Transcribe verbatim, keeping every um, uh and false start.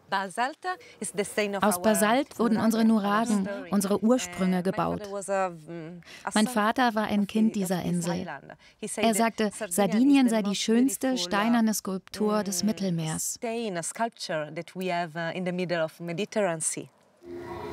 Aus Basalt wurden unsere Nuragen, unsere Ursprünge gebaut. Mein Vater war ein Kind dieser Insel. Er sagte, Sardinien sei die schönste steinerne Skulptur des Mittelmeers.